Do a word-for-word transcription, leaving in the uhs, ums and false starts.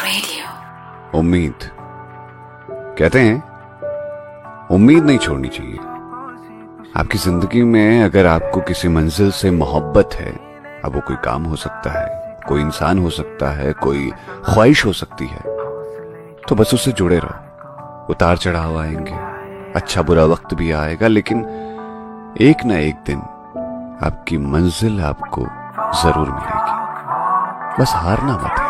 Radio. उम्मीद, कहते हैं उम्मीद नहीं छोड़नी चाहिए। आपकी जिंदगी में अगर आपको किसी मंजिल से मोहब्बत है, अब वो कोई काम हो सकता है, कोई इंसान हो सकता है, कोई ख्वाहिश हो सकती है, तो बस उससे जुड़े रहो। उतार चढ़ाव आएंगे, अच्छा बुरा वक्त भी आएगा, लेकिन एक ना एक दिन आपकी मंजिल आपको जरूर मिलेगी। बस हारना मत है।